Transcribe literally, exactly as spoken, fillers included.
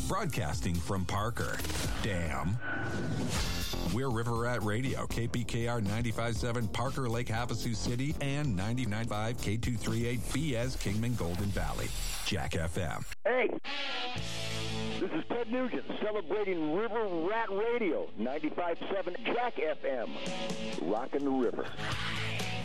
broadcasting from Parker. Damn. We're River Rat Radio, K P K R ninety-five point seven, Parker Lake, Havasu City, and ninety-nine point five, K two thirty-eight, B S Kingman, Golden Valley. Jack F M. Hey, this is Ted Nugent celebrating River Rat Radio, ninety-five point seven Jack F M. Rockin' the river.